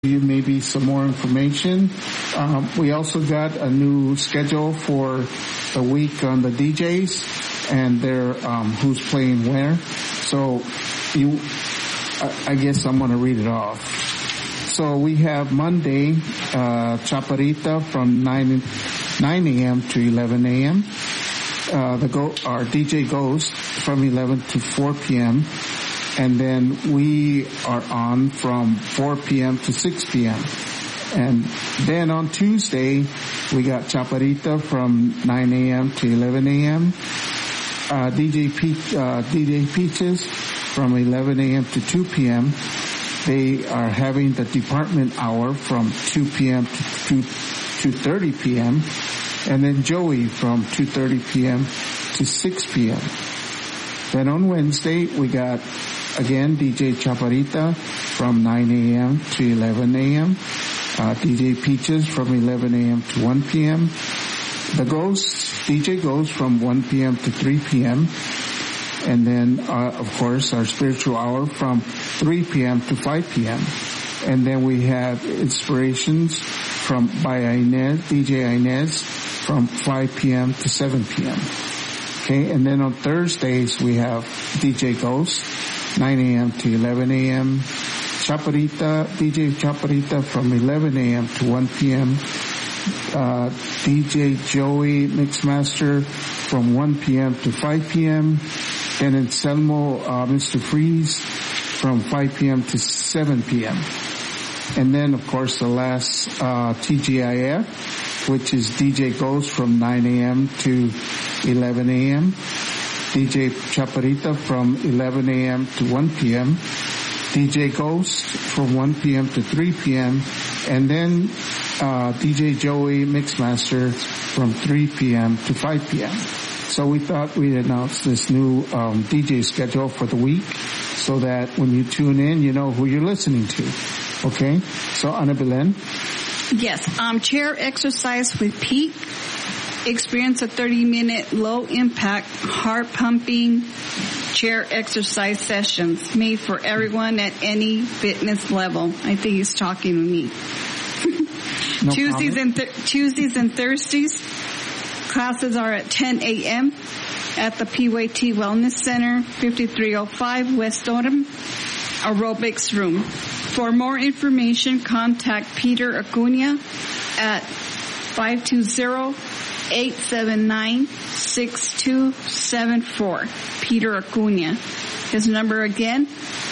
you maybe some more information. We also got a new schedule for the week on the DJs and their who's playing where. So I guess I'm going to read it off. So we have Monday, Chaparita from 9 a.m. to 11 a.m. Our DJ goes from 11 to 4 p.m. And then we are on from 4 p.m. to 6 p.m. And then on Tuesday, we got Chaparita from 9 a.m. to 11 a.m. DJ Peaches from 11 a.m. to 2 p.m. They are having the department hour from 2 p.m. to 2:30 p.m. And then Joey from 2:30 p.m. to 6 p.m. Then on Wednesday, we got again DJ Chaparita from 9 a.m. to 11 a.m. DJ Peaches from 11 a.m. to 1 p.m. DJ Ghost from 1 p.m. to 3 p.m. And then, of course, our spiritual hour from 3 p.m. to 5 p.m. And then we have Inspirations by DJ Inez from 5 p.m. to 7 p.m. Okay, and then on Thursdays we have DJ Ghost, 9 a.m. to 11 a.m. DJ Chaparita from 11 a.m. to 1 p.m. DJ Joey Mixmaster from 1 p.m. to 5 p.m. And Anselmo, Mr. Freeze from 5 p.m. to 7 p.m. And then, of course, the last TGIF, which is DJ Ghost from 9 a.m. to 11 a.m. DJ Chaparita from 11 a.m. to 1 p.m. DJ Ghost from 1 p.m. to 3 p.m. And then DJ Joey Mixmaster from 3 p.m. to 5 p.m. So we thought we'd announce this new DJ schedule for the week so that when you tune in, you know who you're listening to. Okay? So, Ana Belen? Yes. Chair exercise with Pete. Experience a 30-minute low-impact, heart-pumping chair exercise sessions made for everyone at any fitness level. I think he's talking to me. No Tuesdays and Thursdays, classes are at 10 a.m. at the PYT Wellness Center, 5305 West Odom, aerobics room. For more information, contact Peter Acuna at 520-879-6274. Peter Acuna. His number again,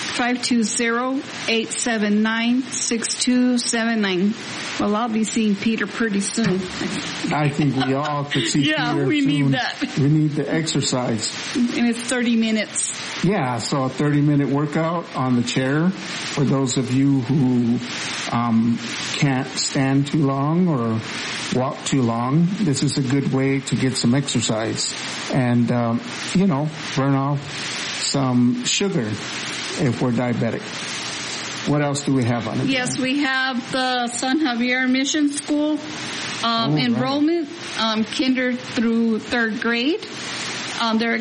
520-879-6279. Well, I'll be seeing Peter pretty soon. I think we all could see Peter soon. We need that. We need the exercise. And it's 30 minutes. Yeah, so a 30-minute workout on the chair for those of you who can't stand too long or walk too long. This is a good way to get some exercise and, burn off some sugar if we're diabetic. What else do we have on it? Yes, we have the San Javier Mission School enrollment, kinder through third grade. They're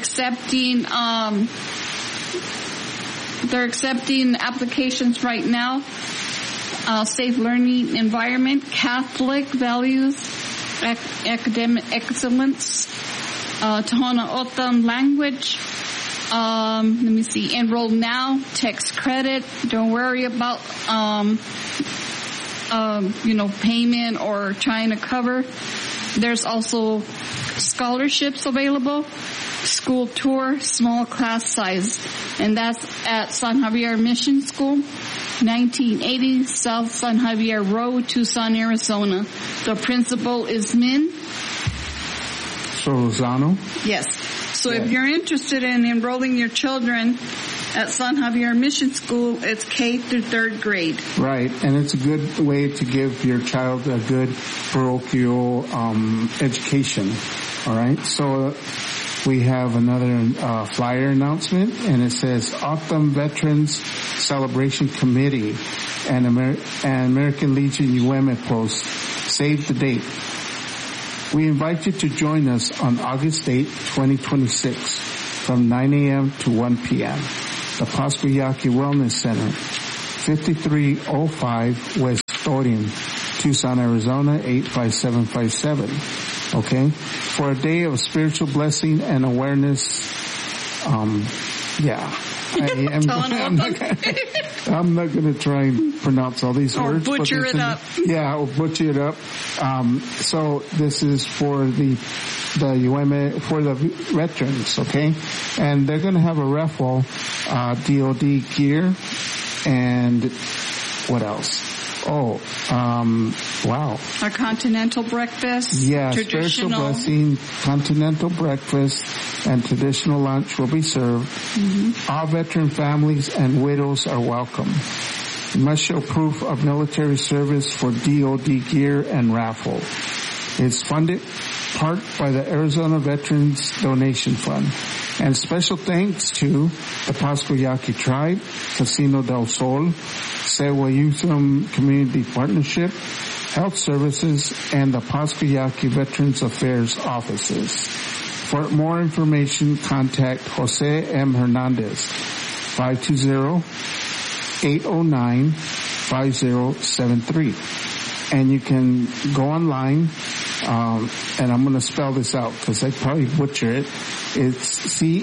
accepting applications right now. Safe learning environment, Catholic values, academic excellence, Tohono O'odham language. Let me see. Enroll now. Text credit. Don't worry about, payment or trying to cover. There's also scholarships available. School tour, small class size. And that's at San Javier Mission School, 1980 South San Javier Road, Tucson, Arizona. The principal is Min Solozano. Yes. So if you're interested in enrolling your children at San Javier Mission School, it's K through third grade. Right, and it's a good way to give your child a good parochial education. All right, so we have another flyer announcement, and it says Autumn Veterans Celebration Committee and American Legion UM Post. Save the date. We invite you to join us on August 8, 2026, from 9 a.m. to 1 p.m. The Pascuyaki Wellness Center, 5305 West Custodian, Tucson, Arizona, 85757. Okay? For a day of spiritual blessing and awareness, I'm not going to try and pronounce all these words. Or butcher it up. Yeah, or butcher it up. So this is for the veterans, okay? And they're going to have a raffle, DOD gear, and what else? Wow. A continental breakfast. Yeah, spiritual blessing, continental breakfast, and traditional lunch will be served. Mm-hmm. All veteran families and widows are welcome. You must show proof of military service for DOD gear and raffle. It's funded part by the Arizona Veterans Donation Fund. And special thanks to the Pasco Yaqui Tribe, Casino del Sol, Sewa Youth Community Partnership, Health Services, and the Pasco Yaqui Veterans Affairs offices. For more information, contact Jose M. Hernandez, 520-809-5073. And you can go online, and I'm going to spell this out because I probably butcher it. It's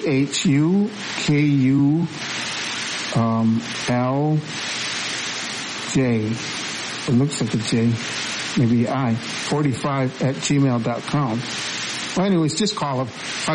CHUKULJ. It looks like a J, maybe I, 45@gmail.com. Well, anyways, just call them,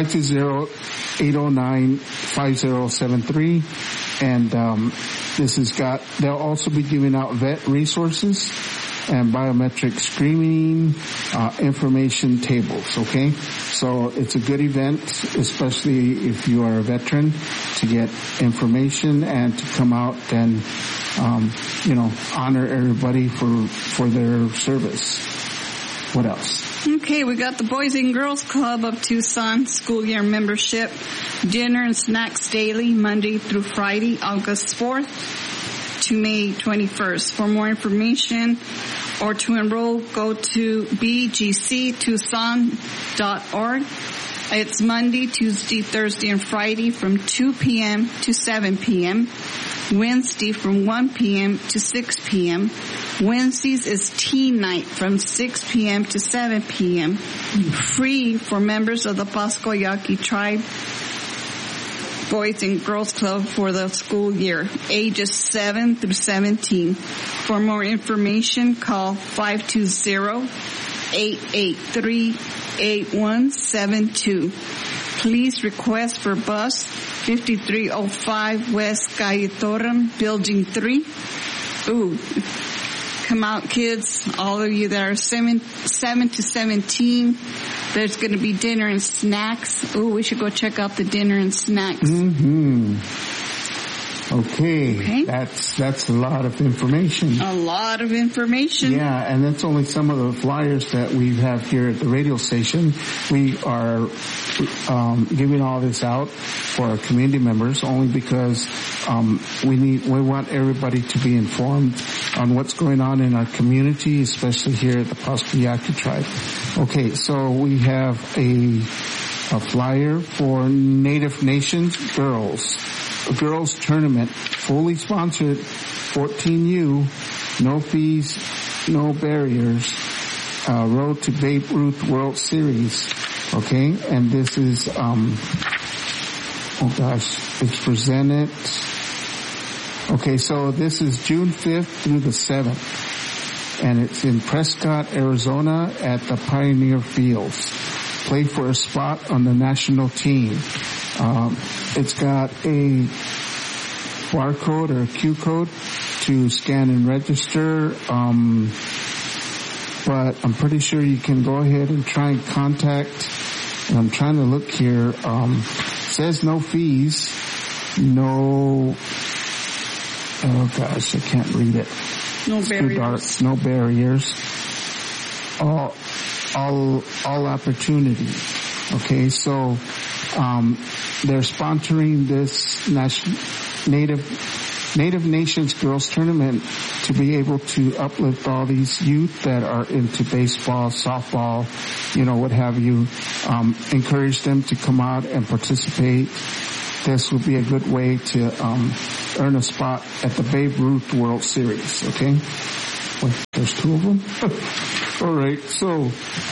520-809-5073. And they'll also be giving out vet resources and biometric screening, information tables, okay? So it's a good event, especially if you are a veteran, to get information and to come out and, honor everybody for their service. What else? Okay, we got the Boys and Girls Club of Tucson school year membership. Dinner and snacks daily, Monday through Friday, August 4th to May 21st. For more information or to enroll, go to bgctucson.org. It's Monday, Tuesday, Thursday, and Friday from 2 p.m. to 7 p.m. Wednesday from 1 p.m. to 6 p.m. Wednesdays is teen night from 6 p.m. to 7 p.m. Free for members of the Pasco Yaqui Tribe Boys and Girls Club for the school year, ages 7 through 17. For more information, call 520-883-8172. Please request for bus 5305 West Calle Torren, Building 3. Ooh, come out, kids, all of you that are 7 to 17. There's going to be dinner and snacks. Ooh, we should go check out the dinner and snacks. Mm-hmm. Okay. That's a lot of information. A lot of information. Yeah, and that's only some of the flyers that we have here at the radio station. We are giving all this out for our community members only because we want everybody to be informed on what's going on in our community, especially here at the Pasco Yaqui Tribe. Okay, so we have a flyer for Native Nations Girls Tournament, fully sponsored, 14U, no fees, no barriers, Road to Babe Ruth World Series, okay? And this is, it's presented, okay, so this is June 5th through the 7th, and it's in Prescott, Arizona at the Pioneer Fields. Play for a spot on the national team. It's got a barcode or a Q code to scan and register, but I'm pretty sure you can go ahead and try and contact, and I'm trying to look here, says no fees, no, oh gosh, I can't read it. No it's barriers. Too dark. No barriers. All opportunity. Okay, so they're sponsoring this Native Nations Girls Tournament to be able to uplift all these youth that are into baseball, softball, what have you. Encourage them to come out and participate. This would be a good way to earn a spot at the Babe Ruth World Series. Okay. Wait, there's two of them. All right. So,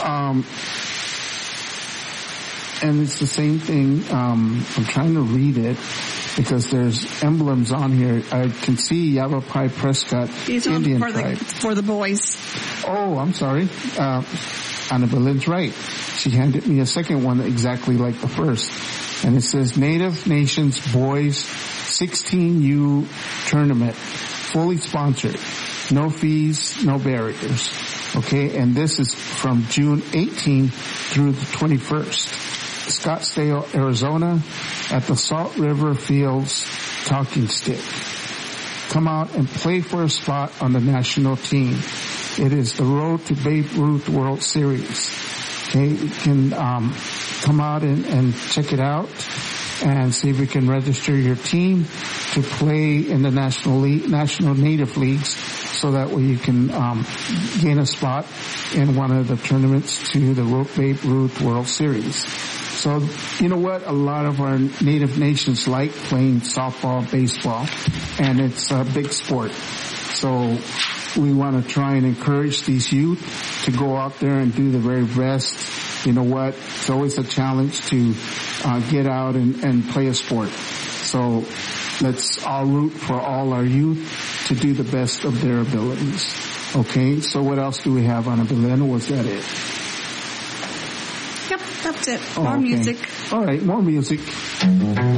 and it's the same thing. I'm trying to read it because there's emblems on here. I can see Yavapai Prescott Indian tribe. For the boys. Oh, I'm sorry. Anna Belin's right. She handed me a second one exactly like the first. And it says Native Nations Boys 16U Tournament, fully sponsored. No fees, no barriers. Okay, and this is from June 18th through the 21st. Scottsdale, Arizona, at the Salt River Fields Talking Stick. Come out and play for a spot on the national team. It is the Road to Babe Ruth World Series. Okay, you can come out and check it out and see if we can register your team to play in the national native leagues, so that way you can gain a spot in one of the tournaments to the Babe Ruth World Series. So, you know what? A lot of our native nations like playing softball, baseball, and it's a big sport. So we want to try and encourage these youth to go out there and do the very best. You know what? It's always a challenge to get out and play a sport. So let's all root for all our youth to do the best of their abilities. Okay, so what else do we have, Ana Belén, or was that it? Yep, that's it. More music. All right, more music.